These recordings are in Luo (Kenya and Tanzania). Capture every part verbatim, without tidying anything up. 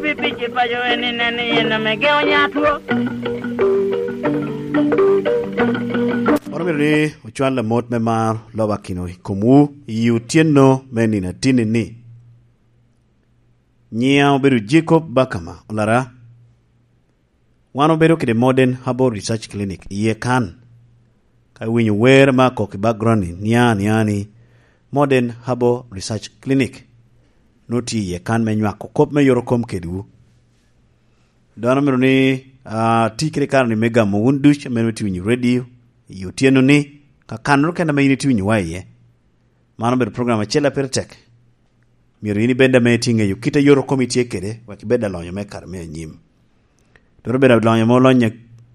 pipi chipayo eni neni yena megeo nyatuo. Oromiri uchwan la mot me mar loba kinoi kumu yu tieno meni na tini ni. Nyia oberu Jacob Bakama olara. Wano oberu kide Modern Herbal Research Clinic iye kan. Kai winyo wer ma koki background ni nyani yani Modern Herbal Research Clinic. Noti iye kan menywa kokop me yorokom kedu. Dwana miru ni uh, tikire kar ni mega mwundush menuti winyo radio. Yu tieno ni ka kanro kenda me initi winyo waye. Mano beru program achela pertek. Miru ini benda me tinge yu kita yorokom itiye kede waki beda lonyo me kar me nyim. Doro beda lonyo mo lonyo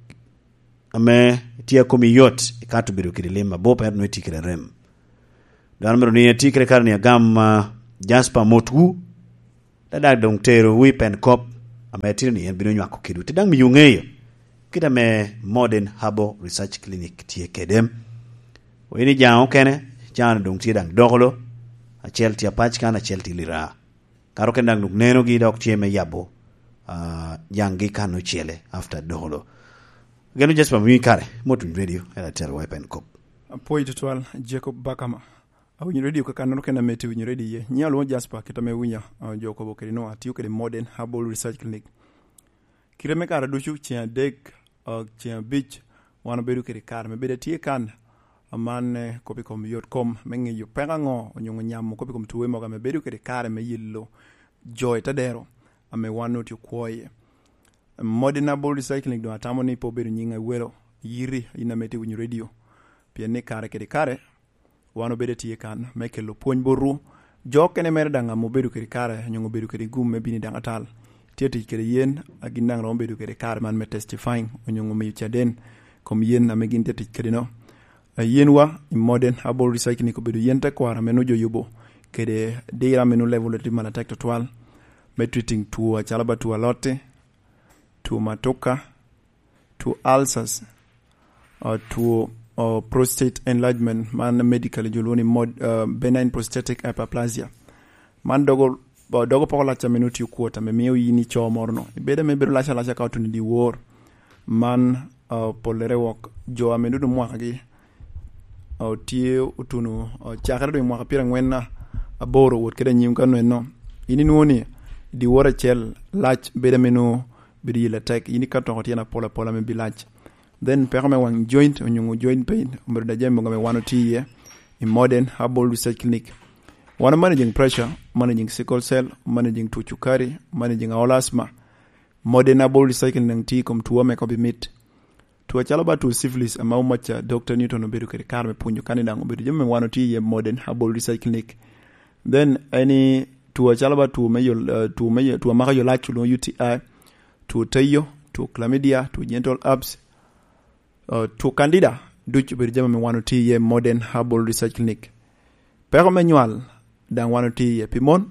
ame tia komi yot ikatu biru kiri lima bopa erno itikire rem. Dwana miru ni tikire kar ni agam uh, Jasper Motu dada dong tero wi pen kop ametini ni bino nywako kidu tidang mi yungeyo kita me Modern Herbal Research Clinic tie kedem weni jao kene jao dong tidang dogolo achel tia pachkan achel tilira karo kendang nuk neno gi dok tie me yabo uh, yangi kanu chele after dogolo genu Jasper mi kare Motu radio ela tel wi pen kop apoy tutual Jacob Bakama awinyo radio ka kanano kena meti winyo radio ye nyalo Jasper kitame winya uh, joko bokeri no atiyo kede Modern Herbal Research Clinic kireme kara duchu chia dek uh, chia beach wana bedu kede kara me beda tie kan amane kopi kom yot kom mengi yu pega ngo onyungo nyamu kopi kom tuwe moga me bedu kede kara me yillo joy tadero ame wano tiyo kuoye Modern Herbal Research Clinic do atamo ni po bedu nyinga welo yiri ina meti winyo radio pia ne kare kede kare wano bede tie kan meke lo puonj boru jokene mere danga mo bedu kede kare nyongo bedu kede gum me bini danga tal tieti kede yen aginang ro bedu kede kare man me testifying nyongo me chaden kom yen na megin tieti kede no yen wa Modern Herbal Research Clinic ko bedu yen ta kwara meno jo yubo kede deira meno level de mana tek total me treating to chalaba to alote to matoka to ulcers or to or prostate enlargement man medically juloni mod uh, benign prostatic hyperplasia man dogo dogo pokola cha minuti ukuota me miyo yini cho morno ibede me beru lacha lacha ka tuni di wor man uh, polere wok jo amendu mwaka gi o uh, tie utunu uh, chakara do mwaka pira ngwenna aboro wot kede nyim kanu no yini nuoni di wora chel lach bede menu bidi la tek yini kato hotiena pola pola me bilach then perme wang joint onyungu joint pain umber da jembo ngame wano tiye in Modern Herbal Research Clinic wana managing pressure managing sickle cell managing tuchukari managing all asthma Modern Herbal Research Clinic ti kom tuwa me ko bi mit tuwa chalaba tu syphilis ama umacha Doctor Newton obedu kere karme punyo kanida obedu jemme wano tiye Modern Herbal Research Clinic then any tuwa chalaba tu meyo uh, tu meyo tu amaka yo lachulo U T I tu tayo tu chlamydia tu genital herpes Uh, to candida duch bir jama me wano ti ye Modern Herbal Research Clinic pero manual dan wano ti ye pimon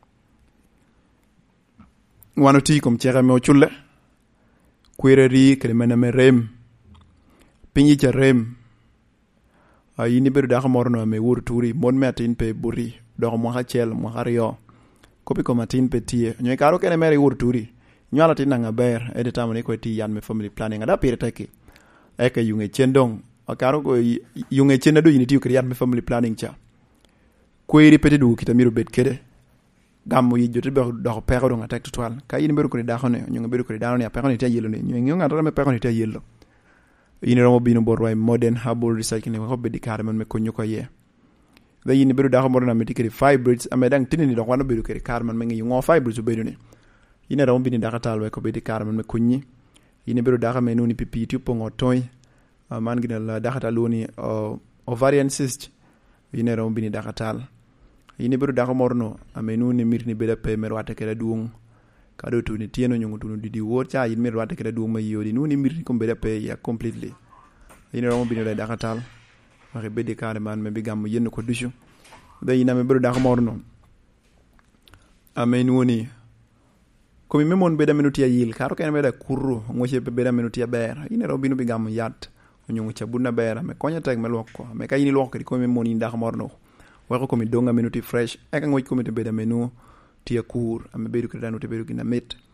wano ti kom chere me ochulle kwireri kele mena me rem pinyi cha rem ayini beru da xamorno me wur turi mon me atin pe buri do mo xachel mo xario kopi ko matin pe tie nyoy karo kene mere wur turi nyala tin nga ber e de tamone ko ti yan me family planning ada pire take eka yunge chendong akaro ko yunge chenda do yini tiu kriyat me family planning cha kweri pete du kitamiru bet kede gammo yijote be do pego do ngatek total ka yini beru ko da xone nyunge beru ko da no ya pego ni ta yelo ni nyunge ngata me pego ni ta yelo yini romo binu borway Modern Herbal Research Clinic ko be dikare man me ko nyuko ye da yini beru da xamorna me tikere fibroids amedang tinini do wano beru kere karman me ngi ngo fibroids beru ni yini romo binu da katal we ko be dikare man me kunyi yini beru da xame nuni pipi tu pongo toy uh, man gina la dakata loni uh, ovarian cyst yini romo binu da katal yini beru da xamorno ame nuni mirni be da pe mer wata kere duung kado tu ni tieno nyungu tu di di wor cha yini mer wata kere duung ma yodi nuni mirni ko be da pe ya completely yini romo binu da katal waxe be dikare man me bigam yenn ko dushu da yina me beru da xamorno ame nuni komi memon beda minuti ya yil karo kene beda kurru ngoche beda minuti ya ber ine robinu bigam yat nyungu cha bunna ber me konya tek me lokko me kayini lokko ko me moni ndax morno wako komi donga minuti fresh eka ngoch komi beda menu tia kur ame bedu kredanu te bedu gina met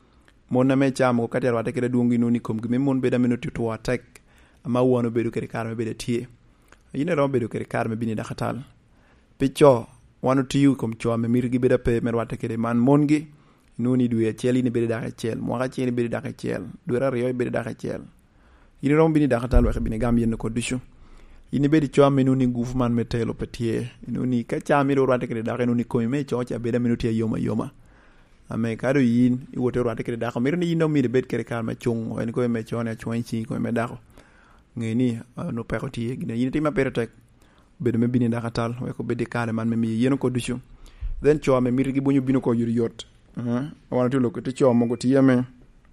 mon na me cham ko katero ate kede duongi nuni kom gi mon beda minuti to attack ama wono bedo kede kar me beda tie yine rom bedo kede kar me bini dakatal picho wanu tiu kom cho me mirgi beda pe mer wate kede man mongi nuni duye cheli ni beda daka chel mo ga cheli beda daka chel duera riyo beda daka chel yine rom bini dakatal waxe bini gam yen ko dushu yine bedi cho me nuni nguf man metelo petie nuni ka cha mi ro wate kede daka nuni ko me cho cha beda minuti yoma yoma ame kado yin i wote ro ate kede dako mir ni yino mi de bet kede kar ma chung en ko me chone chwen chi ko me dako ngeni no peroti gine yin tima perotek bede me bini dakatal we ko bedi kare man me mi yeno ko duchu then cho me mir gi bunyu binu ko yuri yot uh wana tulo ko te cho mo go ti yeme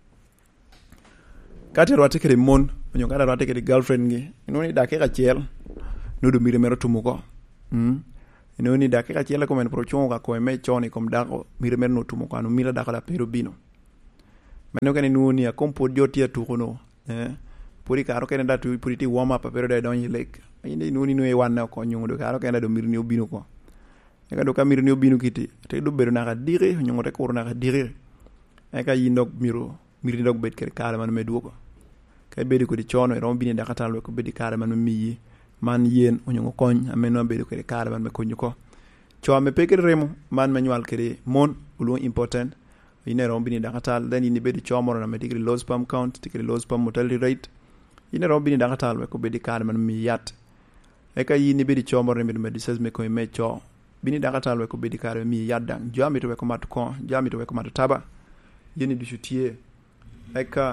kate ro ate kede mon onyo kada ro ate kede girlfriend gi no ni dake ka chel no do mir mero tumuko hm ino ni dakika chiela come pro chonga ko me choni kom dako mire merno tumo kanu mira dako la pero bino meno kani nuni a kompo dioti atu kono eh puri karo kene datu puri ti warm up pero da don yelek inde nuni no e wanna ko nyungo karo kene do mirni obino ko e ka do ka mirni obino kiti te do beru na ka dire nyungo te ko na ka dire e ka yindok miro mirni dok bet kere kare man me duko kay bedi ko di chono e rom bini dakatal ko bedi kare man mi man yen onyo kony ameno bedo kere kare man me konyo ko cho me pekere remo man manual kere mon ulu important ine rombi ni dakatal then ini bedi cho moro na medigri low sperm count tikri low sperm mortality rate ine rombi ni dakatal we ko bedi kare man mi yat e ka yini bedi cho moro me me disease me ko me cho bini dakatal we ko bedi kare mi yat dang jami to we ko mat ko jami to we ko mat taba yini du chutie e ka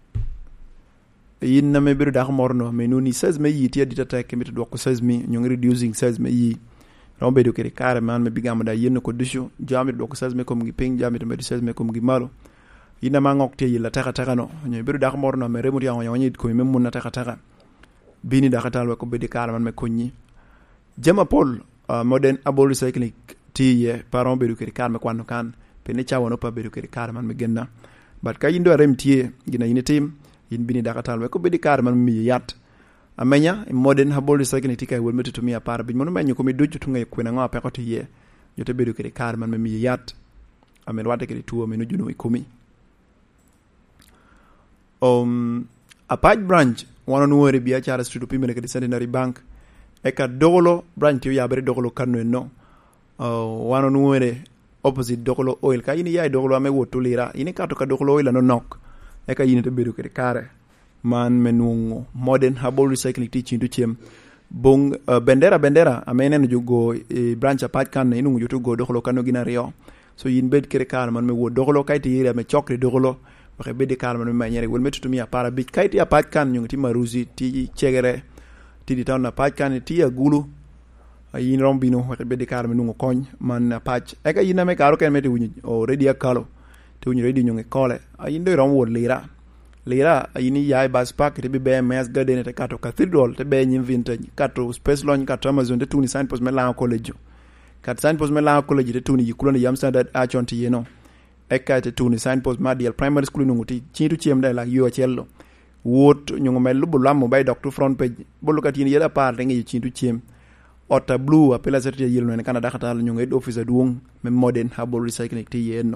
yin na me biru dak morno me nuni seize me yi ti adita tek mi to do ko seize mi nyong reducing seize me yi rombe do kere kare man me bigam da yin ko dushu jami do ko seize me ko ngi ping jami to me seize me ko ngi malo ina ma ngok te yi la taka taka no nyoy biru dak morno me remut ya nyoni ko me mun na taka taka bini da katal ko bedi kare man me konyi jema pol uh, modern able recycling ti ye paron be do kere kare me kwano kan pe ne chawono pa be do kere kare man me genna bat ka yindo rem tie gina yini tim yin bini dakatal we ko bedi kar man mi yat amenya modern habol recycling tika wol metu to mi apar bi mono menyo ko mi doju tunga ko na ngapa ko tiye yote bedu kede kar man mi yat amen wate kede tuo menu juno ikumi um apaj branch wono nuore biya chara street pimene kede centenary bank e ka dogolo branch yo yabere dogolo kanno no uh, wono nuore opposite dogolo oil ka yini yai dogolo ame wotulira yini kato ka dogolo oil no nok e ka yini to bedu kede kare man menungo modern herbal recycling teaching to chem bong uh, bendera bendera amene no jogo e branch apart kan inu joto go dokhlo kanu gina rio so yin bed kere kar man me wo dokhlo kayti yere me chokre dokhlo waxe bed kar man me manyere wol metu mi apara bit kayti apart kan nyungi ti maruzi ti chegere ti di taw na apart kan ti agulu yin rombino waxe bed kar man nungo kony man apart e ka yin me karo ken meti wunyi already akalo te wunyi ready nyungi kole ayin do rom wo lira lira ayini yai bas pack te be mes garden te kato cathedral te be nyim vintage kato space launch kato amazon te tuni sign post me la college kat sign post me la college te tuni yikulo yam standard a chonti yeno e ka te tuni sign post ma dial primary school nunguti chitu chiem da la yo chello wot nyungo mel lu lam bay doctor front page bolu kat yini yeda par te ngi chitu chiem ota blue apela certificate yelo ne canada khatal nyungo ed officer duong me modern herbal recycling te yeno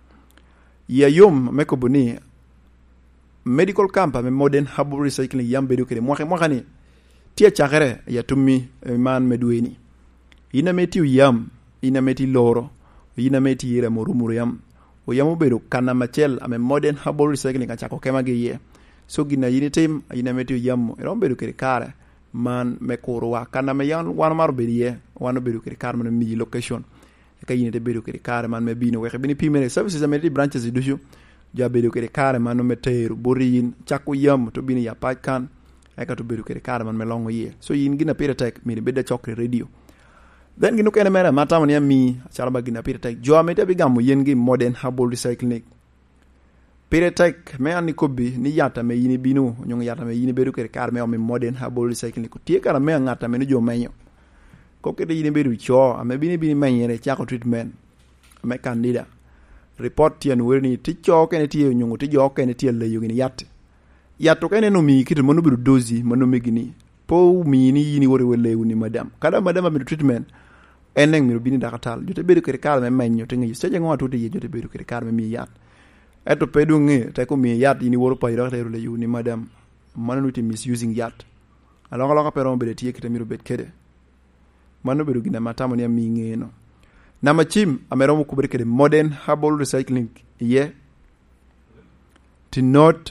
ya yom meko boni medical camp me modern herbal recycling yambe do kede mo xe mo xani tie chakere ya tummi man medweni ina meti yam ina meti loro ina meti yere mo rumuru yam o yamo be do kana machel ame modern herbal recycling ka chako kema giye so gina yini tim ina meti yam rombe do kede kare man me koro wa kana me yan wan mar be ye wan be do kede kare man mi location ka yini te be do kede kare man me bino we bini pimere services ameti branches idushu jabedo kede kare man no meteru borin chako yam to bini ya pakan ay ka to bedo kede kare man melongo ye so yin gina pira tek mi beda chokre radio then ginu kene mera mata man yami chala gina pira tek jo amete bi gamu yen gi modern herbal recycling pira tek me ani ko bi ni yata me yini binu nyong yata me yini bedo kede kare me o me modern herbal recycling ko tie kara me ngata me no jo menyo ko kede yini bedo cho ame bini bini menyere chako treatment me candida report tian werni ti cho kene ti nyungu ti jo kene ti le yugini yat yato kene no mi kit mono biru dozi mono megini po mi ni yini wore wele woni madam kada madam mi treatment eneng mi bini dakatal jote bedu kere kar me menyo te ngi seje ngwa tuti jote bedu kere kar me mi yat eto pedu ngi te ko mi yat ini woro pa ira te le yu ni madam manu ti misusing yat alonga longa pero be tie kete miro bet kede manu be gina matamo ni mi ngeno na machim amero mu kubere kede modern herbal recycling ye to not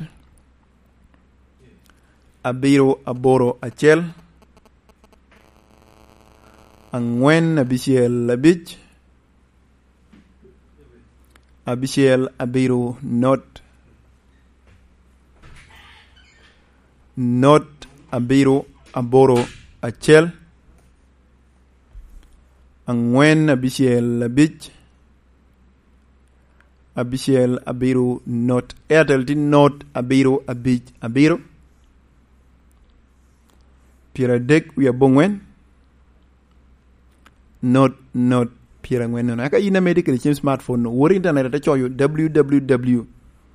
abiro aboro achel angwen abisiel abich abisiel abiro not not abiro aboro achel angwen abisiel abich abisiel abiro not airtel ti not abiro abich abiro pira dek wi abongwen not not pira ngwen no aka ina medical chim smartphone no wori internet ta choyo w w w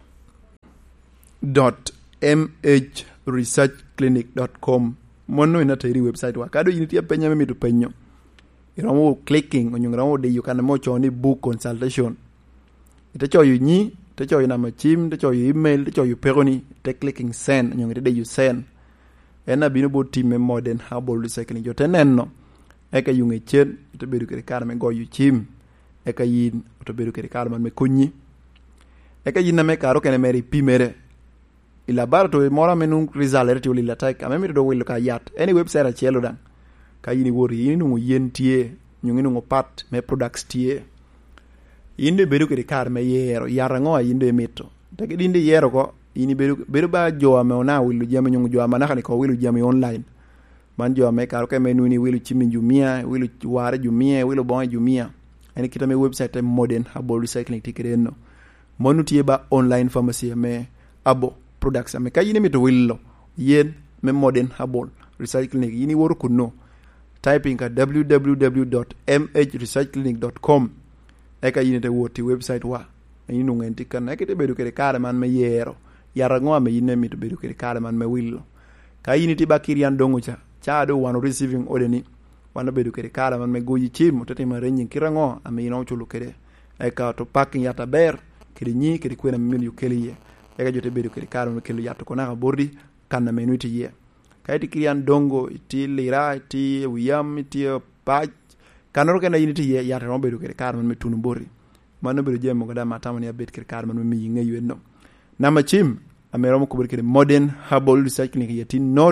dot m h research clinic dot com monno ina tayri website wa kado ina ti penya me to penyo irawo clicking onyo ngarawo de you can mo choni book consultation ita choyo nyi ta choyo na machim ta choyo email ta choyo peroni te clicking send onyo ngade you send ena bino bo team modern herbal recycling yo tenenno eka yunge chen to bedu kere karme go yu chim eka yin to bedu kere karme me kunyi eka yin na me karo kene meri pimere ila barato mora menun result ti ulila tak amemi do wil ka yat any website a chelo dan ka yini wori yini nu yen tie nyungi nu pat me products tie yinde bedu kere karme yero yarango yinde mito take dinde yero ko yini bedu bedu ba jo ame ona wilu jame nyungu jo amana kan ko wilu jame online man jo ame karo ke menu ni wilu chimi jumia wilu ware jumia wilu bon jumia eni kita me website modern herbal recycling tikereno monu tie ba online pharmacy me abo products ame kayini mito willo yen me modern herbal recycling yini woru kuno typing ka w w w dot m h research clinic dot com eka yini te woti website wa yini nu ngenti kan ekete bedu kere kare man me yero yara ngo ame yine mito bedu kere kare man me willo kayini ti bakirian dongu cha chado wano receiving odeni wana bedu kere kare man me goyi chim tete ma renyin kirango ame yino chulu kere eka to packing yata ber kiri nyi kiri kwena min yu keliye eka jote bedu kere kare me kelu yata kona bordi kanna menuti ye kaiti kirian dongo iti lira iti wiyam iti paj kanoro kena yiniti ye yata no bedu kere kare man me tunu bordi mano bedu jemo gada matama ni abet kere kare man me yinga yueno nama chim amero mo kubur kere modern herbal recycling yeti not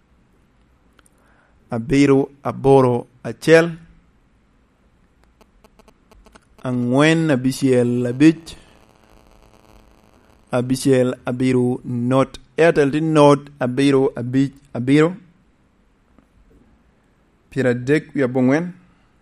abiro aboro achel angwen abisiel abich abisiel abiro not airtel ti not abiro abich abiro pira dek wi abongwen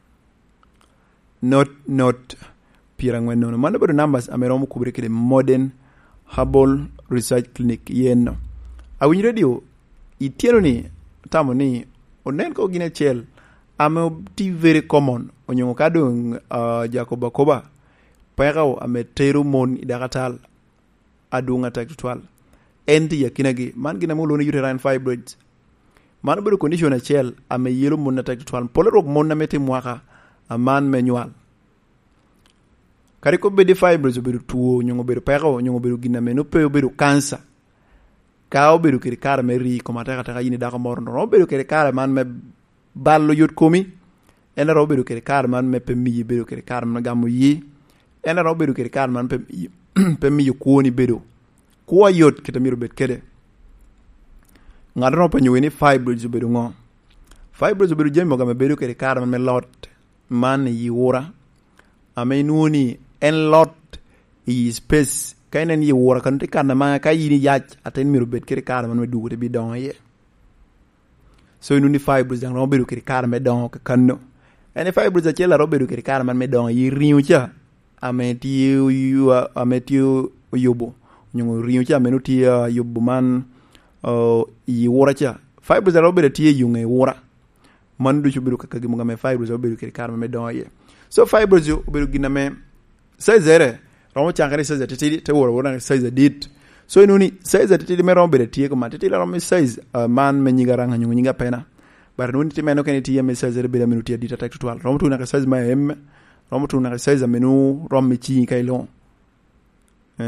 not not pira ngwen no mano bedo numbers amero mo kubure kede modern herbal research clinic yeno awin radio itieno ni tamo ni onen ko gine chel ame ti very common onyo kadung uh, jakoba koba payao ame teru mon idagatal adunga tactual endi yakinagi man gina mo loni uterine fibroids man bedo condition a chel ame yelo mon tactual polero mon na meti mwaka aman manual kari ko be fibroids bedo tuo nyongo bedo payao nyongo bedo gina meno pe bedo cancer kao bedo kere kare me ri ko mata kata yini da ko morno ro bedo kere kare man me ballo yot komi ena ro bedo kere kare man me pe mi bedo kere kare man gamu yi ena ro bedo kere kare man pe pe mi ko ni bedo ko yot kita miro bet kede ngadro pa nyweni fibroids bedo ngo fibroids bedo jemo ga me bedo kere kare man me lot man yi wora ame nuni en lot yi space kainen yi wora kan te kan ma kay yini yaaj aten miro bet kere kar man me dugu te bi don ye so nuni fibroids dang robe kere kar me don ka kanno ene fibroids a chela robe kere kar man me don yi riu cha ameti yu ameti yubo nyongo riu cha menuti yubo man uh, yi wora cha fibroids a robe tie yunge wora man du chubiru ka kagi mugame fibroids robe kere kar man me don ye so fibroids yo oberu giname sai zere romo changare size titidi te woro wona size dit so inuni size titidi me rombe de tie ko matiti la romo size uh, man me nyiga ranga nyungu nyiga pena bar nuni ti meno kene tie me size de be menu tie dit attack total romo tuna ka size ma em romo tuna ka size menu romo chi kai long eh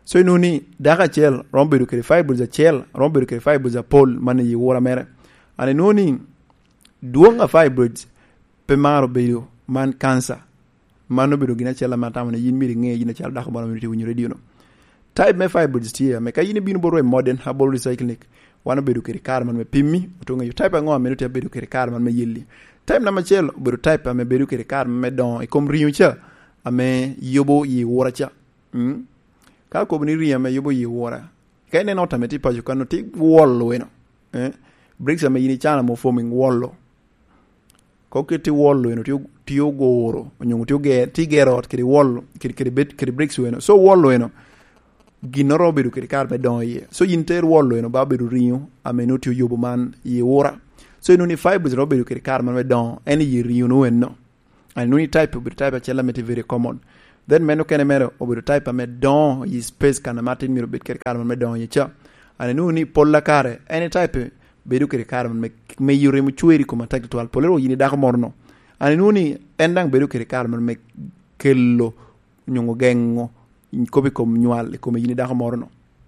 so inuni daka chel rombe do kere fibers a chel rombe do kere fibers a pol man yi wora mere ane nuni duonga fibers pe maro bedo man cancer mano bedo gina chela mata man yin mi nge gina chela daka bana mi tiwu radio no type me fibers tie me kayini binu boro modern herbal recycling wana bedo kere kar man me pimmi utonga yo type ngo me to bedo kere kar man me yelli type na machel bedo type me bedo kere kar me don e kom riu cha ame yobo yi wora cha mm ka ko ni riya me yobo yi wora kay ne nota me ti pa kanu ti wollo weno eh bricks ame yini chana mo forming wollo ko ke ti wollo weno ti ti goro nyungu ti ge ti gerot kiri wollo kiri kiri bet kiri bricks weno so wollo weno ginoro bedo kiri kar be don ye so yinter wollo weno ba bedo riu ame no ti yobo man yi wora so no ni fibers ro bedo kiri kar man be don any yi riu no weno and no ni type bedo type achela meti very common then meno kene mero obedo type me don yi space kana martin miro bet kiri kar man me don ye cha and no ni polla kare any type bedo kiri kar man me me yure mu chueri kuma tag to al polero yini da ko morno and no ni endang bedo kiri kar man me kello nyongo gengo ko be kom nyual ko me yini da ko morno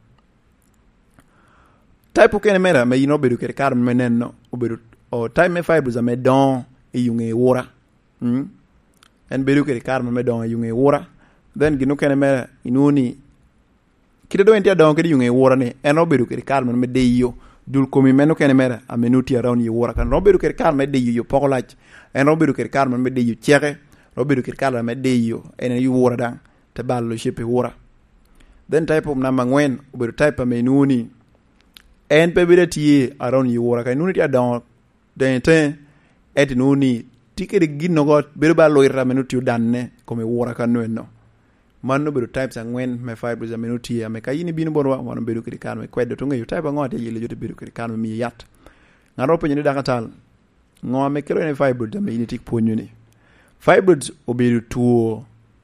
type kene mera me yino bedo kiri kar man me nenno obedo o type me fibers me don e yunge wora mm en bedo kiri kar man me don e yunge wora then ginu kene mera inuni kide do entia don kede yunge wora ni en obedo kiri kar man me deyo dul komi meno kene mera a menuti around yi wora kan robedo kiri kar me deyo yo pokolach en robedo kiri kar man me deyo cheke robedo kiri kar man me deyo en yu wora dang te ballo shepe wora then type of number ngwen obedo type me nuni en pe bida tie around yi wora kan nuni tia don den ten et nuni tikere ginno got bedo ballo irra menuti danne come wora kan no manno bedo types angwen me fibers a menuti a me kayini binu bonwa wano bedo kiri kan me kwedo to ngeyo type ngote yile jote bedo kiri kan mi yat ngaro penyo ni dakatal ngo me kero ne fibers a me ini tik ponyo ni fibers obedo tuo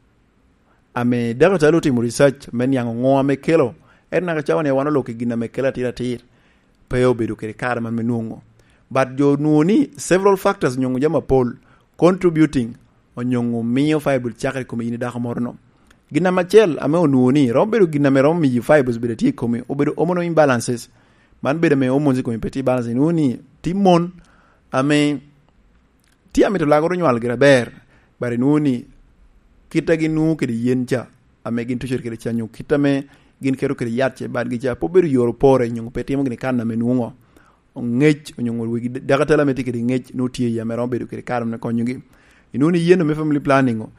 ame dakatal uti mu research men yang ngo me kelo erna ka chawane wano loki gina me kela tira tir peyo bedo kiri kan man menungo but jo nuni several factors nyongo jama pol contributing on nyongo mio fiber chakre ko yini da morno gina machel ame onuni rombedo gina me rom mi fibers be ti ko mi obedo hormonal imbalances man be de me hormones ko mi petit balance nuni timon ame ti ame to lagoro nyal gira ber bare nuni kita gi nu ke yencha ame gin tucher ke chanyu kita me gin kero ke yatche bad gi ja pobedo yoro pore nyongo petit mo gni kan na me nungo ngej nyongol wigi daga tala meti ke ngej no tie ya meron bedo ke karam ne konyugi inuni yeno me family planning o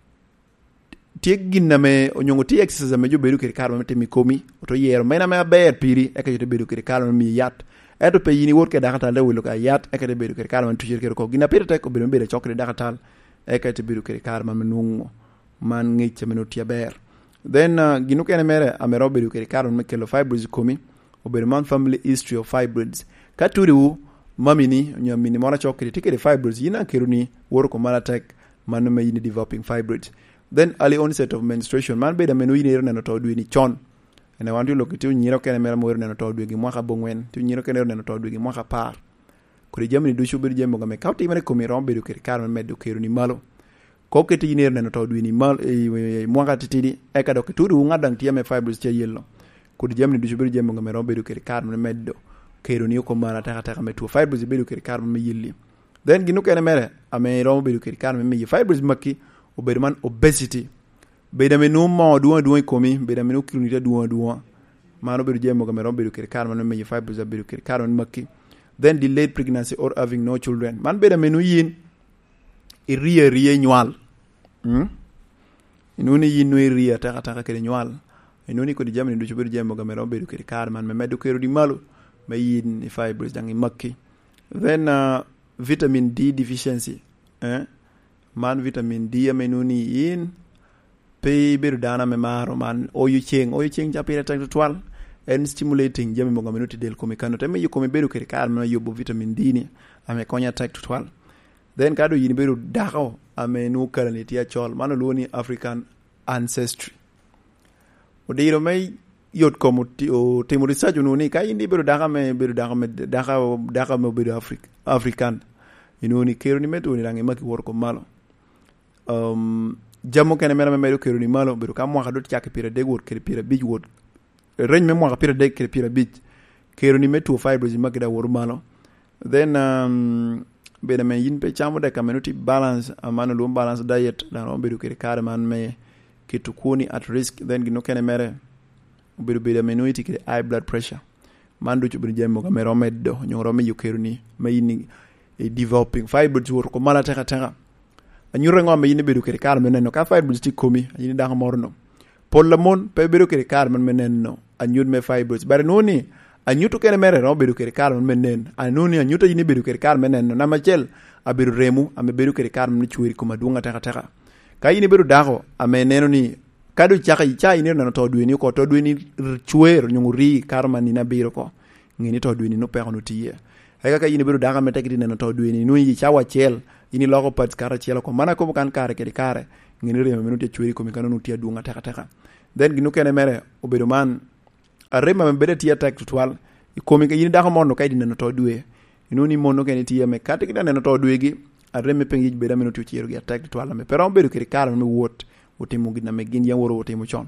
tie ginna me nyongo tie exercise me jo bedo ke karam meti mi komi to yero mena me ber piri e ke jo bedo ke karam mi yat eto pe yini worke daga tala wilo ka yat e ke bedo ke karam tu shirke ko gina pere te ko bedo bedo chokre daga tal e ke te bedo ke karam me nungo man ngej me no tie ber then uh, ginu kene mere amero bedo ke karam me kelo fibers komi obedo man family history of fibers katuri wu mamini nyamini mona chokri tikere fibers yina keruni worko mara tek manu me yini developing fibers then early onset of menstruation man be da menu yini rena no tawdu ni chon ene wantu lokiti nyiro kene mera mo rena no tawdu gi mwaka bongwen tu nyiro kene rena no tawdu gi mwaka par ko jamni du shubir jembo game kawti mare ko mi rombe du kere kar meddo keruni malo ko keti yini rena no tawdu ni mal e mwaka titidi e ka dokki tudu ngadang tiame fibers che yello ko jamni du shubir jembo game rombe du kere kar meddo kero ni ko mara ta ta me to fibers bedo kere kar me yilli then ginu kene mere ame ro bedo kere kar me fibers makki o bedo man obesity bedo me no mo duwa duwa komi bedo me no kilomita duwa duwa mano bedo jemo ga me ro bedo kere kar me fibers bedo kere kar makki then delayed pregnancy or having no children man bedo me no yin iriye riye nyal hm inuni yin no iriye ta ta kere nyal inuni ko di jamni du bedo jemo ga me ro bedo kere kar man me medo kero di malo may yin fibers dangi makki then uh, vitamin D deficiency eh man vitamin D amenuni yin pe beru dana me maro man oyu cheng oyu cheng japira tak twal and stimulating jami mo ngamenuti del ko me kano te me yuko me beru kere kar na yobo vitamin D ni ame konya tak twal then kado yin beru dako ame nu kalani tia chol man loni African ancestry odiro may yot komo ti o temo research no ni kay indi beru daka me beru daka me daka daka me beru Africa African ino ni kero ni meto ni rangi maki worko malo um jamo kene mera medo kero ni malo bedo ka mwaka dot chake pira deg wot kere pira bij wot range me mwaka pira deg kere pira bij kero ni metu fibers magida wor malo then um beda men yin pe chamo de kamenuti balance amano lu balance diet da no bedo kere kare man me kitu kuni at risk then gino kene mere bedo beda menuiti kere high blood pressure mando chubri jemo ka mero meddo nyoro me yukero ni mayini e developing fibers wor ko mala taka taka anyure ngome yini bedo kere kare meneno ka fibers ti komi yini da morno pollamon pe bedo kere kare men meneno anyud me fibers bare noni anyuto kene mere no bedo kere kare men menen anoni anyuto yini bedo kere kare meneno na machel abedo remu ame bedo kere kare men chuiri kuma dunga taka taka ka yini bedo dako ame neno ni kado chaka icha yini no to dueni ko to dueni chuer nyunguri karma ni na biro ko ngini to dueni no pe no tie eka ka yini bedo daka meta kiti neno to dueni no yi chawa chel yini logo pat kara chel ko mana ko kan kare kere kare ngini remo minuti chuiri ko mi kanonu tie dunga taka taka then ginu kene mere obedo man arema me bede tie tak tutwal ikomi ka yini daka mono kaydi neno to duwe inuni mono kene tie me kate kida neno to duwe gi areme pengi beda minuti chiero gi tak tutwal me pero bedo kere kare me wot otimo gina me gin yaworo otimo chon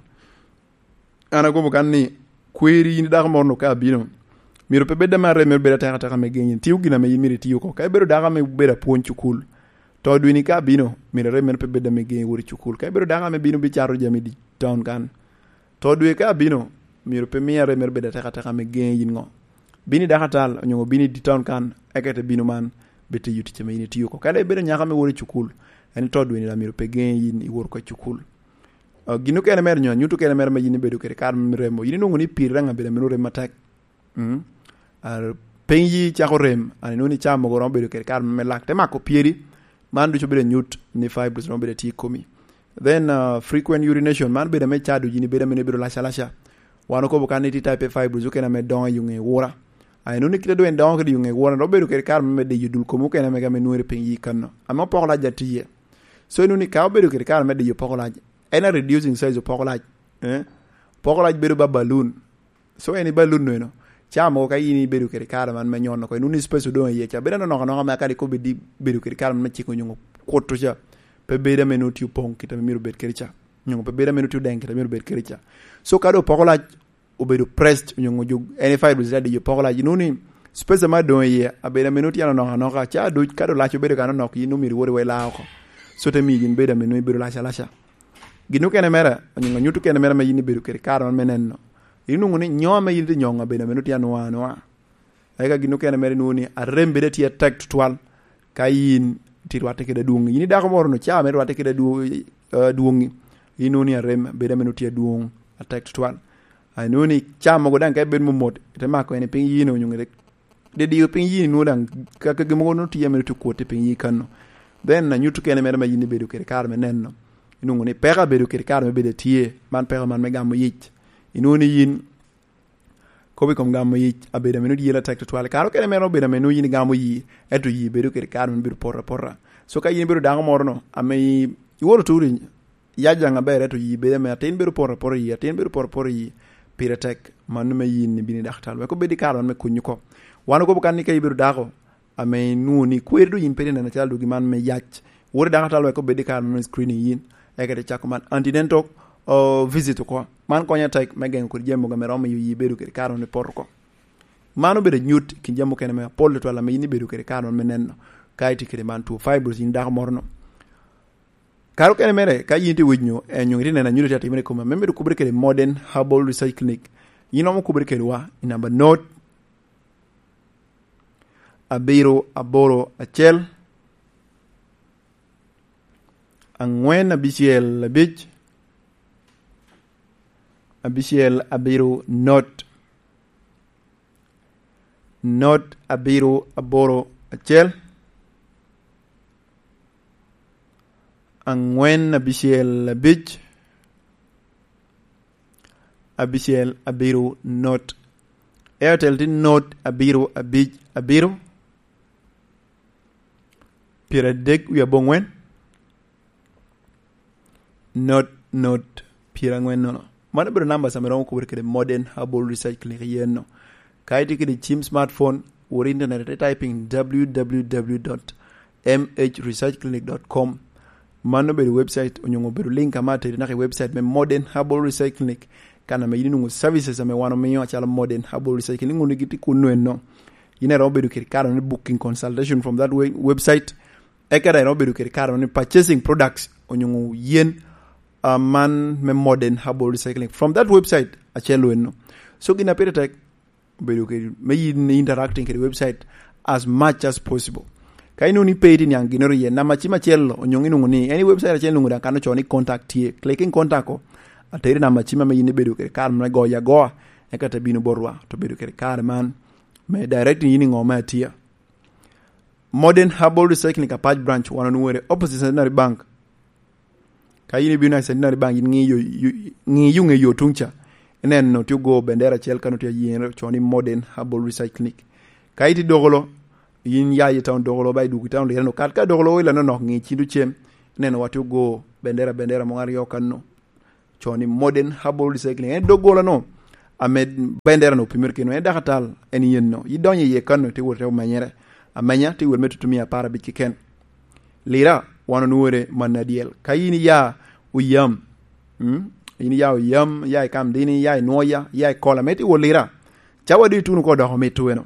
ana go kan ni kweri yini daka mono ka bino miro pe beda mare me beda taka taka me gin tiu gina me yimiri tiu ko kay bedo daka me beda ponchu kul to duini ka bino miro reme pe beda me gin wori chukul kay bedo daka me bino bi charo jami di town kan to duwe ka bino miro pe mi reme beda taka taka me gin yin ngo bini daka tal nyongo bini di town kan ekete bino man bete yuti chama yini tiu ko kay bedo nyaka me wori chukul en to duini la miro pe gin yin i wor ko chukul uh, ginu kene mer nyon nyutu kene mer ma yini bedo kere kar mi remo yini nungu ni pir nga beda mino rem matak mm ar penyi chako rem ani nuni chamo go rombedo kere kar me lakte mako pieri man du chobere nyut ni fibers rombedo ti komi then uh, frequent urination man beda me chadu yini beda mino bedo lasha lasha wano ko bokani ti type fibers ukena me don yunge wora ay nuni kite do en don ko yunge wora rombedo kere kar me de yudul ko mukena me game nuere penyi kanno amma pokla jatiye so nuni ka bedo kere kar me de yo pokla ena reducing size of pokla eh pokla bedo ba balloon so any balloon no no chamo ka yini bedo kere kar man me nyon ko nuni space do ye cha bedo no no no ma ka di ko be di bedo kere kar man chiko nyungo koto cha pe beda menuti pong kita miro bet kere cha nyungo pe beda menuti den kita miro bet kere cha so ka do pokla o bedo pressed nyungo jug any fibers that you pokla nuni space ma do ye abeda menuti no no no ka cha do ka do la cho bedo ka no ko yinu miro wori we la ko so te mi gin beda menu bedo la cha la cha ginu kene mera nyungo nyutu kene mera ma yini bedo kere kar man menenno inu nguni nyoma yilti nyonga beda menuti anu anu ayga ginu kene mera nuni arembe de tie tak tutwal kayin tirwate kede duong yini dako morno cha mer wate kede du uh, duong inuni arem beda menuti duong attack tutwal ay nuni chamo go dan kay ben mumot te mako ene pin yino nyunga de de di pin yini no dan ka ka gimo no tiye menuti ko te pin yi kanno then na nyutu kene mera ma yini bedo kere kar menenno inu nguni pega bedo kere kar me bede tie man pega man me gamo yich inuni yin ko be kom gamo yi abeda menu di la tak to karo kene meno beda menu yin gamo yi eto yi bedo kere kar men bir porra porra so ka yin bedo dango morno ame yi woro turi ya janga bere to yi beda me tin bedo porra porra yi tin bedo porra porra yi piratek manu me yin ni bini daktal ko bedi kar me kunyu ko wano ko kan ni kay bedo dago ame nuni kwerdo yin pere na taldo gi man me yach woro daktal ko bedi kar men screening yin e kete chakuman antidental o visit ko man ko nyata me gen ko jemmo ga merom yi bedu ke karo ne porko manu be nyut ki jemmo ken me pol to la me ni bedu ke karo me nenno kayti ke man to fibers in dar morno karo ken mere kay yinti wujnyo e nyungri ne na nyuti ati me ko me me ko breke modern herbal research clinic yino mo ko breke wa inamba note abiro aboro achel angwen abiciel abich abiciel abiro not not abiro aboro achel angwen abiciel abich abiciel abiro not airtel tin not abiro abich abiro piradek uya bongwen not not pirangwen no mana bro number samero ko berke modern herbal research clinic yenno kayti ke chim smartphone or internet typing w w w dot m h research clinic dot com mano bedo website onyongo bedo link amate na ke website me Modern Herbal Research Clinic kana me yinu services ame wano me yo chala Modern Herbal Research Clinic ngoni giti kunno no yina ro bedo ke karo ne booking consultation from that way, website e kada ro bedo ke karo ne purchasing products onyongo yen a man me Modern Herbal Research Clinic from that website achelo no so gina peretek bedo ke me yin interacting ke website as much as possible. Kainu ni pay ni anginoro ye na machima chelo onyongi nunguni any website chelo nunguda kano choni contact ye clicking contact ko ateri na machima me yini bedo ke kar na go ya go e kata binu borwa to bedo ke kar man me direct yini ngoma atia. Modern Herbal Research Clinic page branch wana nuwere opposite Centenary Bank kayini binu Centenary Bank ngi yo ngi yunge yo tuncha enen no to go bendera chel kano to yene choni Modern Herbal Research Clinic kayiti dogolo yin yayi town dogolo bay dugu town le no kat ka dogolo wala no no ngi chindu chem neno watu go bendera bendera mo ngari yokanno choni Modern Herbal Research Clinic en dogolo no amed bendera no premier kino en dakatal en yenno yi donye ye kanno te wote manyere amanya te wol metutumia para biki ken lira wano nuwere manadiel kayini ya uyam hm yini ya uyam ya kam dini ya noya ya kola meti wolira chawadi tunu ko do metu weno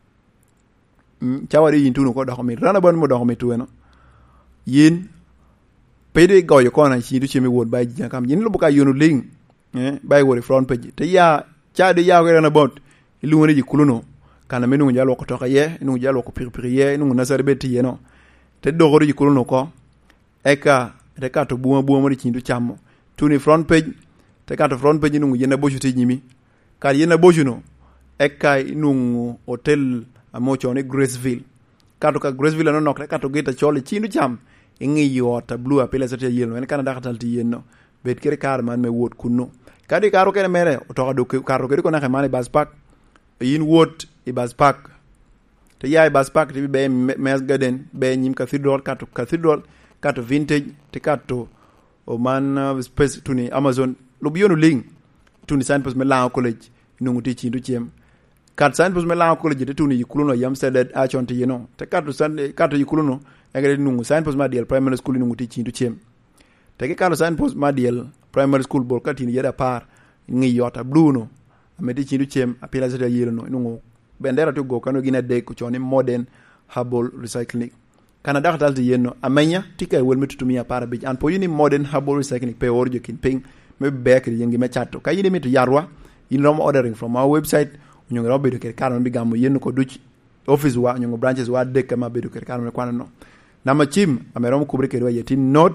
Mm, chawari yin tunu ko do mi rana bon mo do mi tueno yin pede go yo kona chi du chemi won bay jina kam yin lu buka yonu ling eh bay wori front page te ya chaade ya ko rana bot ilu woni ji kuluno kana menu njalo ko toka ye nu njalo ko pir pir ye nu nasar beti ye no te do gori ji kuluno ko eka te ka to buuma buuma ri chindu chammo tuni front page te ka to front page nu yena boju te nyimi ka yena boju no eka nu hotel amocho ni Graceville kato ka Graceville no nokre kato geta chole chindu cham ingi yota blue apela sate yelo en kana dakatal ti yenno bet kere kar man me wot kunno kadi karo kere mere to do karo kere ko na mane bus park yin wot e bus park te yaay bus park ti be mes garden be nyim cathedral kato cathedral kato vintage te kato o man uh, space tuni Amazon lo bionu ling tuni signpost me la college nunguti chindu chem kat signpost me la college te tuni yikuluno yamstead a chonte yeno te kato san kato yikuluno engere nungu signpost ma diel primary school nunguti chindu chem te ke kato signpost ma diel primary school bol katini yeda par ngi yota blue no ameti chindu chem apila zeta yelo no nungu bendera to go kano gina de ko choni Modern Herbal Recycling kana dakatal ti yenno amenya tika wel metutumia para bij an po yini Modern Herbal Recycling pe orjo kin ping me bakery yengi me chatto kayini metu yarwa in rom ordering from our website nyongo robe do ker karon bi gamu yenno ko duci office wa nyongo branches wa de kama be do ker karon kwana no nama chim amerom kubre ker wa yetin note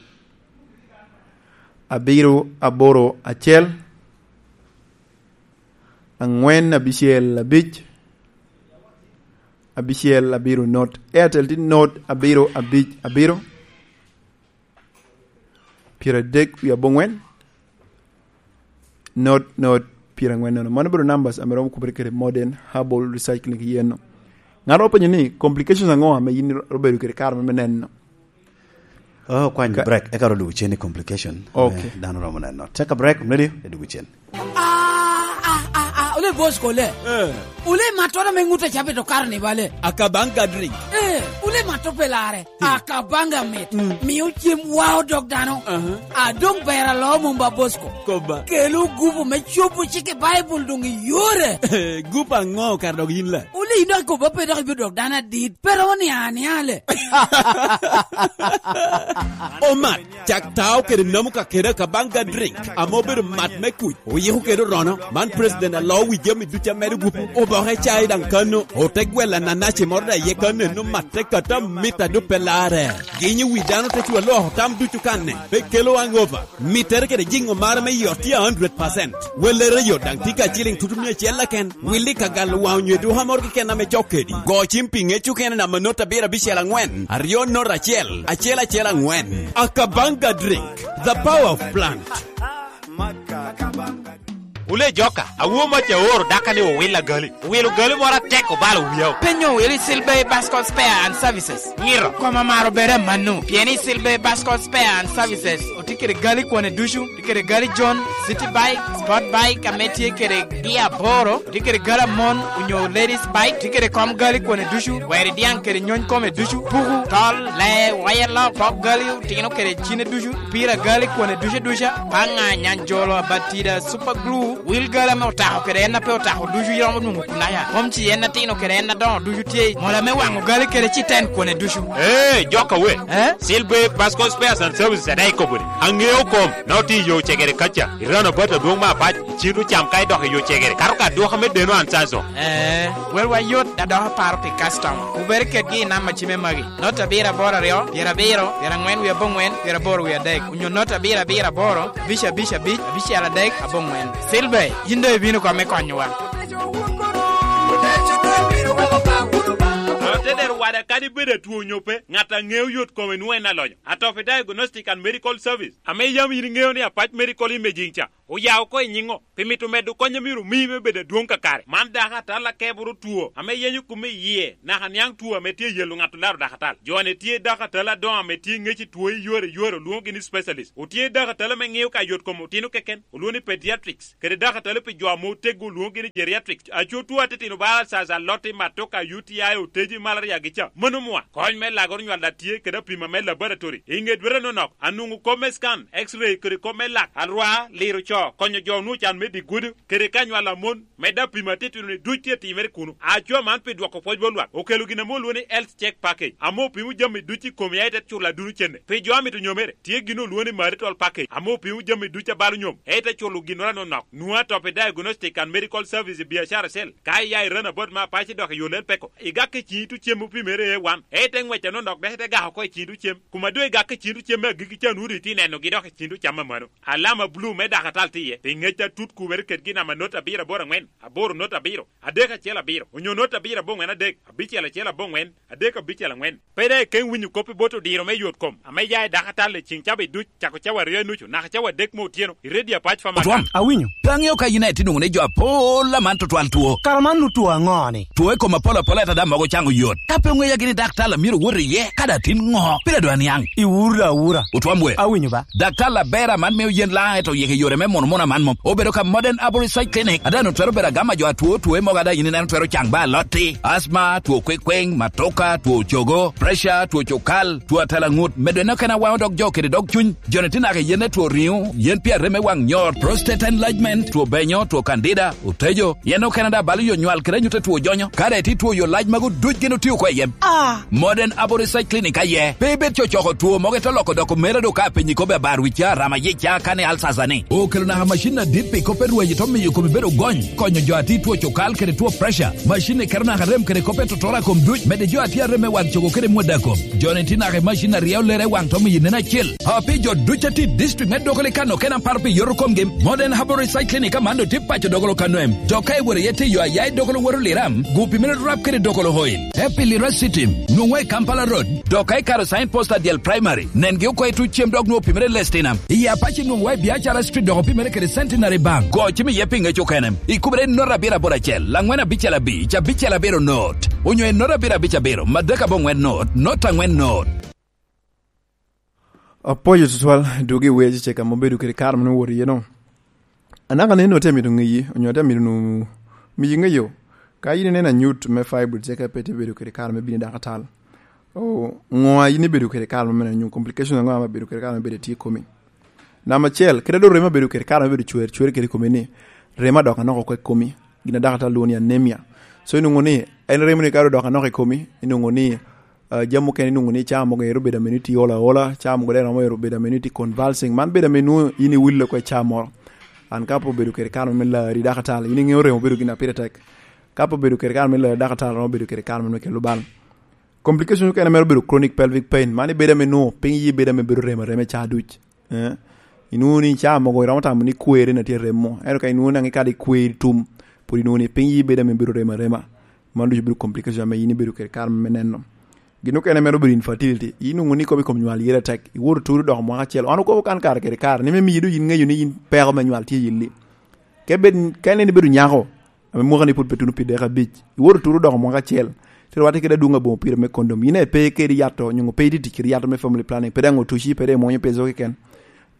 abiro aboro achel angwen abisiel abich abisiel abiro note airtel tin note abiro abich abiro pira dek ya bongwen note note pira ngwen no manabro numbers amerom kubrikere Modern Herbal Recycling yeno ngaro penye ni complications ango ame yini robedo kere karma menenno oh kwany Ka- break e karo du cheni complication okay dano romo no take a break ready edu chen ule bosko le eh ule matona menguta chape to karne vale akabanga drink eh ule matopelare akabanga met mm. mi uchim wow dog dano uh-huh. adong bera lo mumba bosko koba kelu gupu me chupu chike bible dungi yore gupa ngo kar dog yin la ule ina ko bape dog bi dog dana dit pero ni ani ale o mat chak taw kere namuka kere kabanga drink amober mat meku o yehu kere rono man president law wi jemi ducha meru gupu o bo he chai dan kanu o tegwela na nachi morda ye kanu no matte kata mita du pelare ginyi wi dano te chu lo tam du kanne be kelo angova mitere kere jingo mar me yoti one hundred percent wele re yo dan tika chilling tutumye chela ken wili kagal wa nyu du hamor ki ken me chokedi go chimping e chu ken na manota bira bishela ngwen arion no rachel achela chela ngwen akabanga drink the power of plant ule joka awu ma che oro dakani o wila gali wilu gali mora teko balo wiyo penyo wili silbe bascot spare and services ngiro koma maro bere manu pieni silbe bascot spare and services otiki kere gali kone dushu ti kere gali John city bike sport bike ameti kere gia boro ti kere gala mon unyo ladies bike ti kere kom gali kone dushu were diang kere nyon kome dushu pugu tol le wire lo pop gali tino kere chine dushu pira gali kone dusha dusha panga nyanjolo batida super glue wheel gala me ota kere na pe ota dushu yomo nungu kunaya omchi yena tino kere na don dushu tie mola me wango gali kere chiten kone dushu eh joka we eh Silbe Basco Spares and Services at Aikoburi. Angeo kom, naughty yo chegere kacha. Irana butter doma pat, chiru cham kai doke yo chegere. Karuka do hame deno and sanso. Eh, well, why you that don't part of custom? Uberi kegi na machime magi. Not a beer bora rio, yera bero, yera ngwen we a bongwen, yera boro we a deck. Unyo not a beer beer boro, bisha bisha bit, bisha a deck, a bongwen. Silbe, yindo vino kwa me konywa. Teder wada kadi bede tuo nyope ngata ngeu yot ko wenwe na loyo atofe diagnostic and medical service ame yam yiri ngeu ni apart medical imaging cha o yaw ko nyingo pimitu medu ko nyamiru mime bede duon ka kare man da hata la keburu tuo ame yenyu kume yie na hanyang tuo ame tie yelu ngatu laro da hata jone tie da hata la don ame tie ngechi tuo yore yore luongi ni specialist o tie da hata la me ngeu ka yot ko motino keken o luoni pediatrics kede da hata le pe jwa mo tego luongi ni geriatrics a cho tuo tetino ba sa za lotti matoka U T I o teji malaria gicha monumwa koñ me la gor nyalda tie keda pima me laboratory inge dwere no nok anungu come scan x-ray kere come lak alwa liru cho konyo jo nu chan me di gudu kere kanyo la mon me da pima titu ni dutie ti mer kunu a cho man pe dwako poj bolwa o kelu gina mo luoni health check package amo pimu jami duti kom yaite chula dunu chende pe jo ami to nyomere tie gino luoni marital package amo pimu jami duti balu nyom ete chulu gino no nok nuwa to pe diagnostic and medical service biashara sel kai yai rana bod ma pachi dok yolel peko igake chi tu chemu pimere wan ete ngweche no nok bete ga ko chi tu chem kuma do igake chi tu chem gi cha nuri ti neno gi dok chi tu chama mano alama blue me da katal tie pe ngeta tut ku wer ket gina ma nota bira bora ngwen aboro nota biro adeka chela biro onyo nota bira bo ngwen adek abichela chela bo ngwen adeka bichela ngwen pede ken winyu kopi boto diro me yot kom ame ya da katal le chin chabe du chako chawa re nuchu na chawa dek mo tieno iredi apach fama Tuam, awinyo. Tangyo ka yine tinungu ne jo pola man to twal tuo. Karaman nu tuo ngoni. Tuo ko mapola pola ta da mago chango yot. Kape ngwe ya gini daktala miro wori ye kada tin ngo. Pira do anyang. I wura wura. Utwamwe. Awinyo ba. Daktala bera man me yen la eto yeke yore me mon mona man mom. Obedo ka Modern Arbory Site Clinic. Ada no twero bera gama jo tuo tuo mo gada yine na twero changba lotti. Asma, tuo kwekweng, matoka, tuo chogo, pressure, tuo chokal, tuo talangut. Medo no kana wa dog jo kede dog chun. Jonetina ke yene tuo riu, yen pia reme wang nyor, prostate enlargement, tuo benyo, tuo candida, utejo. Yeno Canada bali yo nywal kere nyute tuo jonyo. Kare ti tuo yo large magu duj gino tiyo kwe yem. Ah. Modern Arbory Site Clinic aye. Pebe cho choko tuo moge to loko doko mera do ka penyi kobe barwicha rama yicha kane alsazani. O kelo na machine dipi kope ruwe jitomi yuko mibero gony. Konyo jo ati tuo chokal kere tuo pressure. Machine kero na harem kere kope totora kom duj. Mede jo ati areme wang choko kere mweda kom. Jone tina ke machine riau lere wang tomi yinena chill. Hapi jo duj ati district medo kole kano kena parpi yoro kom game. Modern Arbory Site Clinic amando tipa cho dogolo kanoem. Tokai were yete yo ayai dogolo wero liram. Gupi mene rap kere dogolo hoil. Happy Lira City. Nungwe Kampala Road. Dokai karo sign posta diel primary. Nenge uko etu chem dog no pimere lestinam. Iya apache nungwe biachara street dogo pimere kere centenary bank. Go chimi yepinga chukenem. Ikubere nora bira bora chel. Langwena bichala bi. Cha bichala biro note. Unyo nora bira bicha biro. Madeka bongwen note. Nota ngwen note. Apoyo tutwal dugi weji cheka mobedu kere karma no wori yeno. Ananga neno temi dungi onyo temi no mi ngayo. Ka yini nena nyut me fiber cheka pete bedu kere karma bini dakatal. O ngoa yini bedu kere karma mena nyu complication ngoa ma bedu kere karma bedu ti komi. Na machel kere do rema bedu kere karma bedu chuer chuer kere komi ni. Rema doka noko kwe komi. Gina dakatal loni anemia. So inu ngoni en rema ni karo doka noko komi inu ngoni Uh, jamu kene nungu ni chamo ga yerube da minuti ola ola chamo ga ramo yerube da minuti convulsing man be da menu ini wille ko chamo an kapo bedu kere kanu men la ri dakatal ini ngore mo bedu gina piratek kapo bedu kere kanu men la dakatal no bedu kere kanu men ke lubal complication ko ene mer bedu chronic pelvic pain mani be da menu ping yi be da me bedu rema rema cha duch eh inu ni chamo go ramo tam ni kwere na ti remo ero kai nu na ngi kadi kwere tum pour inu ni ping yi be da me bedu rema rema man du bedu complication me ini bedu kere kanu menenno gino kene mero bir infertility inu ngoni ko be kom nyal yere tek wor turu do mo achel onu ko kan kar kere kar ni me mi du yin ngayu ni yin pere ma nyal ti yilli ke ben kene ni bedu nyaako ame mo gani put petunu pide ka bich wor turu do mo achel ter wate ke da dunga bon pire me kondom yine pe ke ri yato nyungo pe di tikiri yato me family planning pe dango tushi pe de mo nyepe zo ken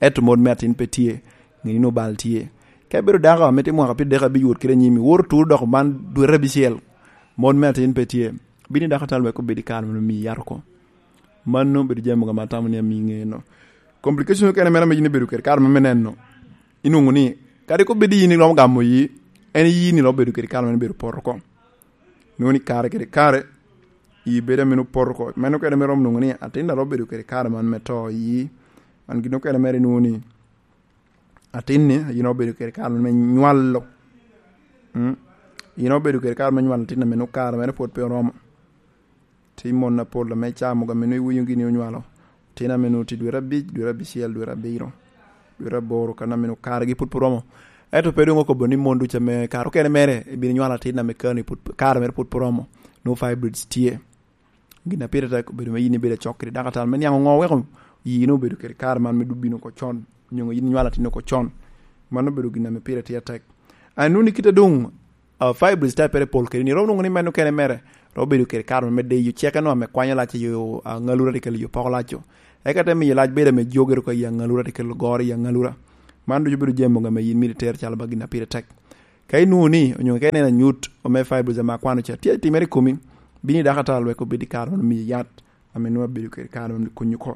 et mod metin petie ngi no bal tie ke beru daga meti mo rapid daga bi yur kire nyimi wor tour dox man du rebisiel mod metin petie bini daga talwe ko bedi kan mi yar ko man no be jemo ga matam ne mi ngeno complication ko ne mena me ni beru ker kar me menenno inu nguni kadi ko bedi ni lo gammo yi en yi ni lo beru ker kar me beru porko noni kare kere kare yi beda menu porko meno ko me rom nguni atinda lo beru ker kar man meto yi an gino ko mere noni atinne yino beru ker kar me nyallo hm yino beru ker kar me nyallo tinna menu kar me pot pe rom timon na pol me chamo ga menu wuyungi ni nyalo tina menu ti dura bi dura bi siel dura biro dura boro kana menu kargi put promo eto pedo ngoko boni mondu chame karo kene mere bi nyala tina me kani put kar mer put promo no fibroids tie gina pere ta ko be yini be chokri daga tal men yango ngowe ko yino be ker kar man me dubino ko chon nyongo yini nyala tina ko chon mano be gina me pere ti attack anuni kita dung uh, fibroids ta pere pol kene ni ro ngoni menu kene mere robedu ker kar me de yu cheka no me kwanya la ci yu uh, ngalura dikel yu pokla ci e kata mi laaj be de me joger ko ya ngalura dikel gor ya ngalura mandu jubiru jembo nga me yin militaire ci ala bagina pire tek kay nuni nyu kene na nyut o me fibroids ma kwanu ci ti ti meri komi bini da khatal we ko be di kar mi yat ameno be ker kar mi ko nyuko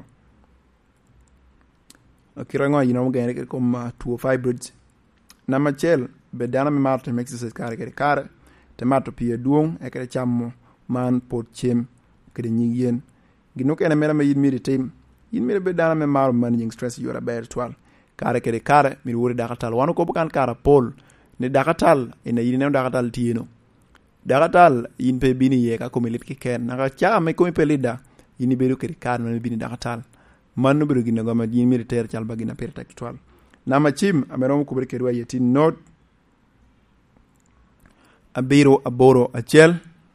akirango yino ngene ke ko ma two fibroids na ma chel be dana me marte mexis kar ker kar temato pie duong e kere chammo man pot chem kede nyien gino kene mera me yin miri tim yin miri be dana me mar managing stress yora ber twal kare kede kare mi wori dakatal wano ko bukan kara pol ne dakatal ina yin ne dakatal tieno dakatal yin pe bini ye ka komelit ki ken na cha me ko pe lida yin be ru kede kare me bini dakatal man no be gino gama yin miri ter chal bagina per tak twal na ma chim amerom ko ber kedwa yetin not abiro aboro achel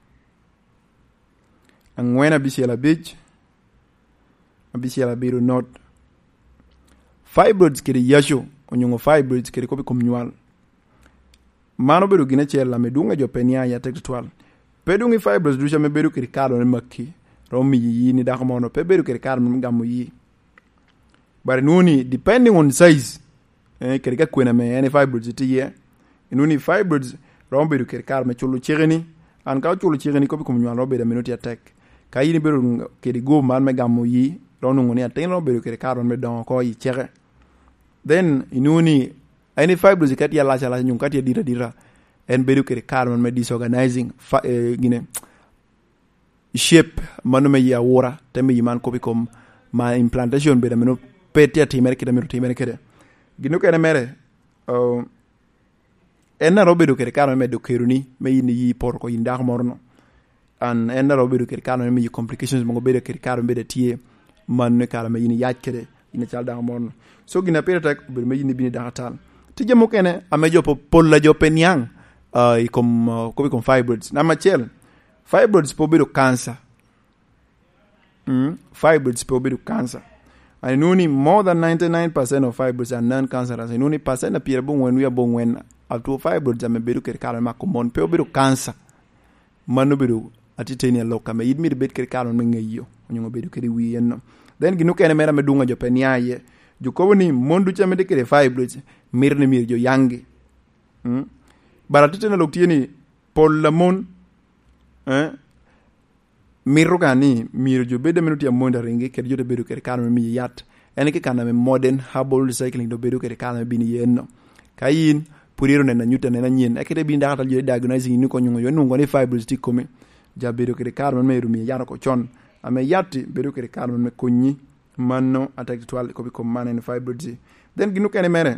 angwena bisiela beach abisiela biro not fibroids kiri yasho onyongo fibroids kiri kopi komnyual mano bedo gine chela medunga jo penia ya tektual pedungi fibroids dusha me bedo kiri kado ne makki romi yi ni dako mono pe bedo kiri kado me gamu yi bare nuni depending on size eh kiri ka kwena me any fibroids ti ye nuni fibroids rombe du ker kar me chulu chireni an ka chulu chireni ko bi ko nyalo be da minuti attack kayini be ru ke di go man me gamu yi ronu ngoni atten rombe du ker kar me don ko yi chere then inuni any fibroids kat ya la chala nyum kat ya dira dira en be du ker kar me disorganizing fa, eh, gine shape manu me ya wora tembe yiman ko bi kom ma implantation be da minu petia timer ki da minu timer kede gino kene mere uh, enna robedo ker kar me do keruni me yini yi por ko yinda morno an enna robedo ker kar me yi complications mo bedo ker kar me de tie man ne kala me yini yakede ina calda morno so gina pere tak be me yini bini dakatal ti jamo kene ame jopo polla jope nyang uh, ikom uh, ko ikom fibroids na machel fibroids po bedo cancer mm fibroids po bedo cancer I know more than ninety-nine percent of fibroids are non-cancerous. I know ni percent appear bon when we are born when up to fibroids am bedu ker kala ma common pe bedu cancer. Manu bedu atitenia loka me yidmi bet ker kala me ngayo. Onyo bedu ker wi en. Then ginu ken mera me dunga jo peniaye. Jo ko ni mondu cha me de ker fibroids mirne mir jo yangi. Hm. Baratitena loktieni pol lamon eh miru gani miru jo bede minuti ya monda ringi ker jo de bedu ker kala me yat. Ene ke kana me modern herbal recycling do bedu ker kala me bini yenno. Kayin puriro na nyuta na nyin ekete bi ndata jo diagnosing ni ko nyungo yo nungo ni fibroids ti komi ja bedu ker kala me rumi yaro ko chon ame yatti bedu ker kala me kunyi manno attack toile ko bi ko manen fibroids then ginu kene mere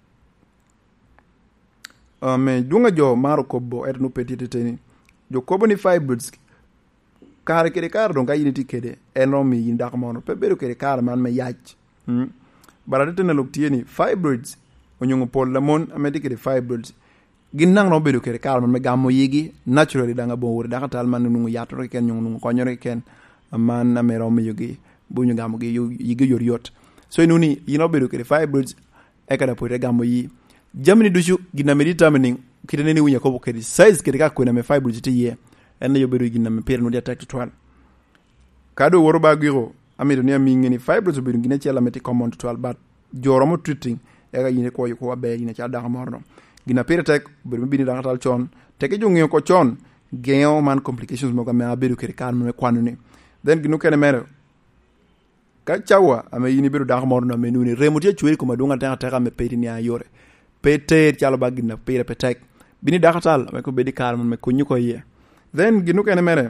ame dunga jo maro kobbo et no petite teni jo kobo ni fibroids kare kere kare don kayini tikede eno mi yinda ko mono pe bedu kere kare man me yach hm barade tena loktieni fibroids onyongo pol lamon amedike de fibroids ginnang no bedu kere kare man me gammo yigi naturally danga bo wori daka tal man nungu yato ken nyongo nungu konyore ken man amero mi yogi bunyu gammo gi yigi yor yot so inuni yino bedu kere fibroids ekada poite gammo yi jamni duchu ginna meditermining kitene ni wunya ko kedi size kedi ka ko na me fibroids ti ye en yo bedu ginna me per no dia attack toile kado woro ba giro amido ni amingi ni fibroids bedu ginna chela meti common toile but joro mo treating e ga yine ko ko be yine cha da morno gina pere tek be bini da tal chon tek jo ngio ko chon geo man complications mo ga me abedu kere kan me kwanu ni then ginu kene mere ka chawa ame yini bedu da morno me nuni remote chwe ko madunga ta ta me peti ni ayore pete chalo bagina pere petek bini da tal me ko bedi kar me ko nyuko ye then ginu kene mere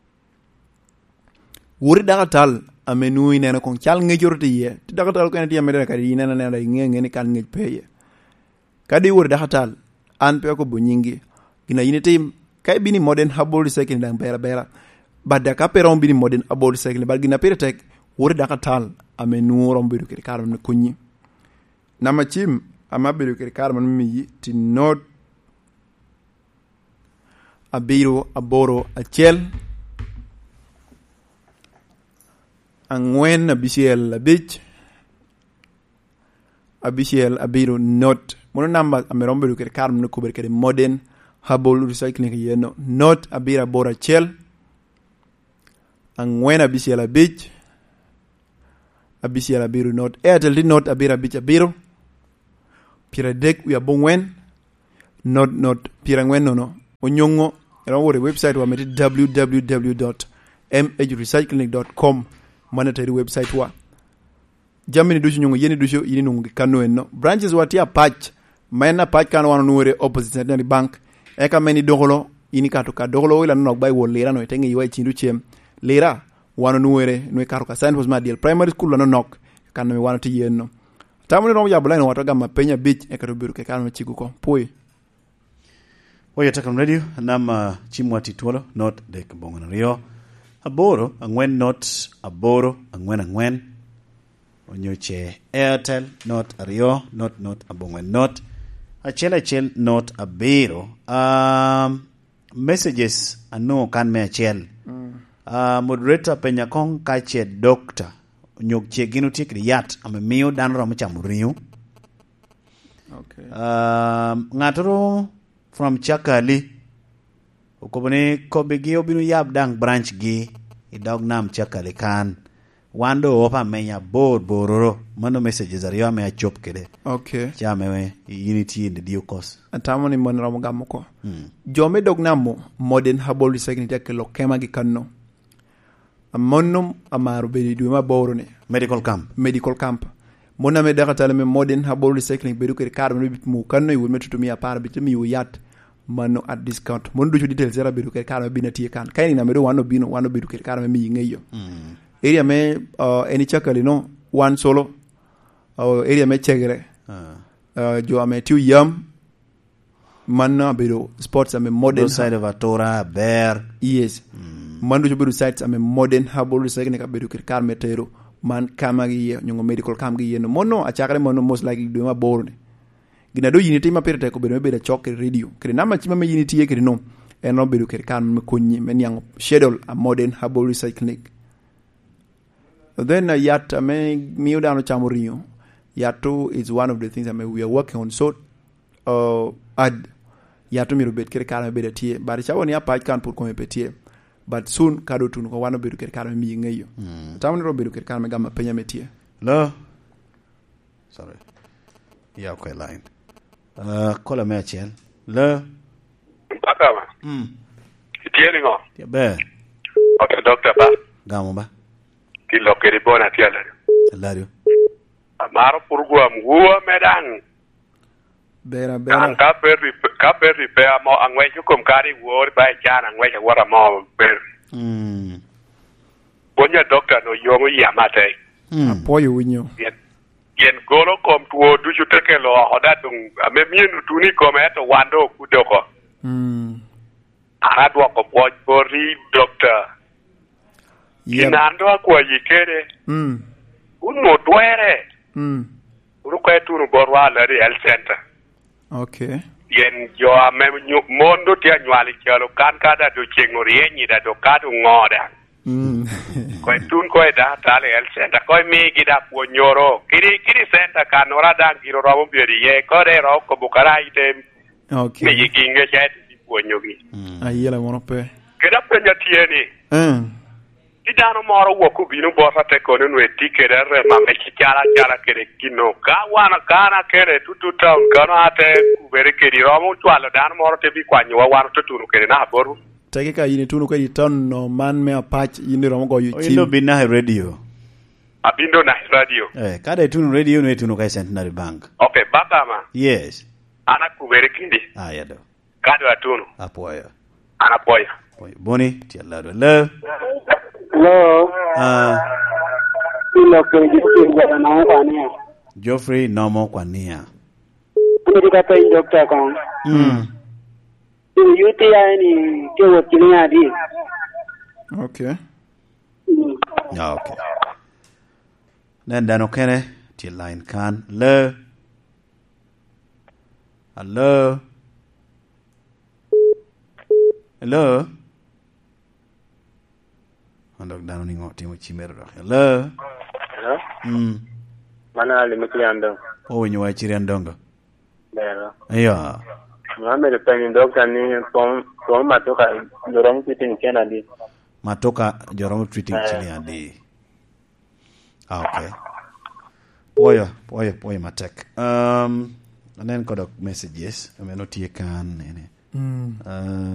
wuri da tal ame nui nena kon chal ngejorte ye ti da tal ko ne ti amere ka yina na na nge nge ni kan nge peye kadi wuri da tal an pe ko bunyingi gina yini tim kay bini modern habol recycling dang bera bera badda ka peron bini modern habol recycling bal gina pere tek wuri da tal ame nuoro mbiru kiri karam ne kunyi nama chim ama biru kiri karam mi ti not abiro aboro achel angwen abisiel abich abisiel abiro not mono namba ameron biru kiri karam ne kuber kiri modern habol recycling yeno not abira bora chel angwen abisiel abich abisiel abiru not airtel di not abira abich abiru pira dek uya bongwen not not pira ngwen no onyongo era wore website wa meti w w w dot m h recycling dot com manatari website wa jamini duchu nyongo yeni duchu yini nungu kanu eno branches watia patch maena patch kanu wano nuwere opposite centenary bank eka meni dogolo yini kato ka dogolo wila nunok bai wo lera no etenge iwa ichindu chem lera wano nuwere nuwe kato ka Saint Paul's Madiel primary school wano nok kanu me wano ti yeno tamu ni romu ya bulaino watoga mapenya beach eka tubiru ke kanu chigu ko pui Oya Takam Radio nama chimwa tituolo not dek bongo na rio aboro angwen not aboro angwen angwen onyoche Airtel not ario not not abongwen not achel achel not abero um messages ano kan me achel mm. uh, moderator penya kong kache doctor nyok che ginu tikri yat ame miyo dan ro macham riu okay um ngatro from Chakali ukobone kobegi obinu yab dang branch gi idog nam Chakali kan wando opa menya bor bororo mano messages ariyo me achop kede okay chame unity in the dio course atamo ni mon ramo gamoko mm. jome dog namo modern habol recycling take lo kema gi kanno amonum amaru be du ma borone medical camp medical camp mona me daga tale me modern habol recycling be du ke carbon bit mu kanno yi wol metutu mi apar bit mi yat mano at discount mon du detail zera be du ke carbon binati kan kayni na me do wano bino wano be du ke carbon mi ngeyo mm. area me uh, eni Chakali no one solo uh, area me chegre uh. uh, jo ame tiu yam manna be do sports ame modern side of Atora bear yes mm. mandu jo be do sites ame modern habol recycling ka be du ke carbon metero man kamagi nyongo medical cam gi yeno mono achakale mono most likely do ma borne gina do unity ma pere ko be do be da chok radio kre na ma chima me unity e kre no e no be do kre kan me kunyi men yang schedule a modern habol recycling then uh, yat uh, me miu dano chamurio yatu is one of the things that I mean, we are working on so uh ad yatu mi rubet kre kan be da tie bari chawoni apa kan pour ko me petie but soon kado tun ko wano bedu ker kan mi ngeyo mm. tamni ro bedu ker kan me gama penya metie lo sorry ya ko line uh kola me achel lo Bakama mm tieni ngo ya be okay doctor ba gamo ba ki lo ke ribona tiala salario amaro purgo am huwa medan bera bera ka berri ka berri pe amo angwe chukum kari wor ba jana angwe cha wara mo ber mm bonya doctor no yomo yamate mm apoyo winyo yen yen golo kom tuo du chuteke lo hodatung ame mienu tuni kom eto wando kudoko mm aradwa ko poj bori doctor yep. inando akwa yikere mm uno twere mm uruko etunu borwa la health center okay yen jo ame mondo tia nywali chalo kan kada do chengori enyi da do kadu ngoda mm ko tun ko da tale health center ko mi gida puonyoro kiri kiri center kanora dan giro ro bieri ye ko re ro ko bukara ite okay me yikinge chat di puonyogi ayela mono pe keda penya tieni mm ti dano moro wuok ubino bota te kono no etikere re ma me chara chara kere kino ka wana kana kere tutu town kana ate kubere keri romo chwalo dano moro te bi kwanyo wa wan to tunu kere na boru tege ka yini tunu keri town no man me apach yini romo go yuchi ilo bina radio abindo na radio eh kada tunu radio no tunu kai Centenary Bank okay Bakama yes ana kubere kindi ah yado kado atunu apoya ana poya boni ti allado le hello ah ilo kere Geoffrey na kwania Geoffrey nomo kwania ni ka pe doctor kan mm U T I ni ke wakili adi okay yeah okay then dano kene ti line kan le hello hello andok dano ni ngoti mo chimero hello hello mm mana le mekliando o wenyo wa chiri andongo bero yeah Muhammad Penny doctor ni from from matoka dorong treating Kennedy matoka jorong treating chini adi ah okay poya poya poya matek um and then got messages I mean not here can mm. uh